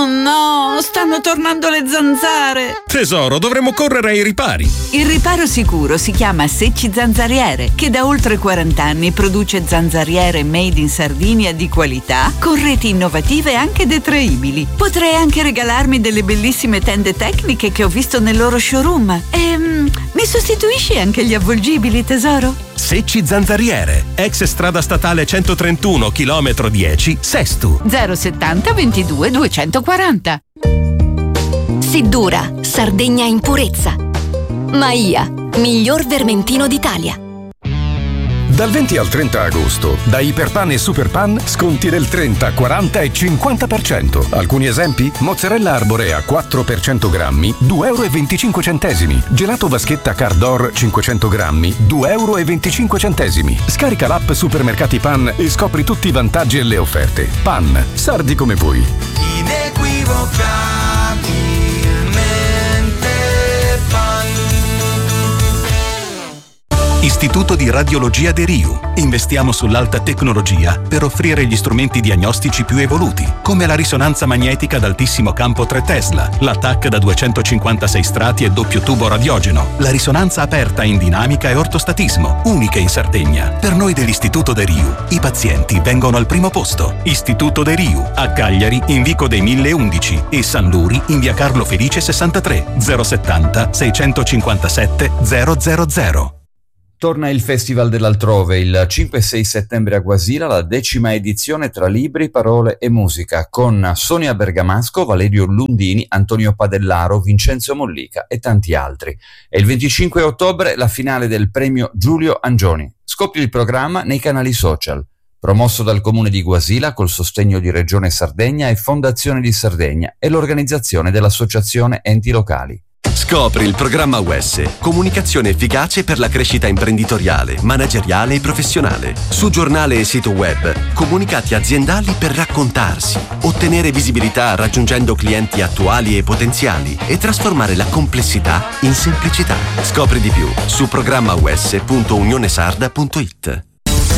no, stanno tornando le zanzare. Tesoro, dovremmo correre ai ripari. Il riparo sicuro si chiama Secci Zanzariere, che da oltre 40 anni produce zanzariere made in Sardinia di qualità, con reti innovative e anche detraibili. Potrei anche regalarmi delle bellissime tende tecniche che ho visto nel loro showroom. Mi sostituisci anche gli avvolgibili, tesoro? Secci Zanzariere, ex strada statale 131, chilometro 10, Sestu. 070 22 240. Siddura, Sardegna in purezza. Maia, miglior vermentino d'Italia. Dal 20 al 30 agosto, da Iperpan e Superpan, sconti del 30, 40 e 50%. Alcuni esempi? Mozzarella arborea 4 per 100 grammi, 2,25 €. Gelato vaschetta Cardor 500 grammi, 2,25 €. Scarica l'app Supermercati Pan e scopri tutti i vantaggi e le offerte. Pan, sardi come voi. Istituto di Radiologia De Riu. Investiamo sull'alta tecnologia per offrire gli strumenti diagnostici più evoluti, come la risonanza magnetica ad altissimo campo 3 Tesla, la TAC da 256 strati e doppio tubo radiogeno, la risonanza aperta in dinamica e ortostatismo, uniche in Sardegna. Per noi dell'Istituto De Riu, i pazienti vengono al primo posto. Istituto De Riu, a Cagliari in Vico dei 1011 e San Luri in via Carlo Felice 63, 070 657 000. Torna il Festival dell'Altrove il 5 e 6 settembre a Guasira, la 10ª edizione tra libri, parole e musica, con Sonia Bergamasco, Valerio Lundini, Antonio Padellaro, Vincenzo Mollica e tanti altri. E il 25 ottobre la finale del premio Giulio Angioni. Scopri il programma nei canali social. Promosso dal Comune di Guasila col sostegno di Regione Sardegna e Fondazione di Sardegna e l'organizzazione dell'Associazione Enti Locali. Scopri il programma UES, comunicazione efficace per la crescita imprenditoriale, manageriale e professionale. Su giornale e sito web, comunicati aziendali per raccontarsi, ottenere visibilità raggiungendo clienti attuali e potenziali e trasformare la complessità in semplicità. Scopri di più su programmaues.unionesarda.it.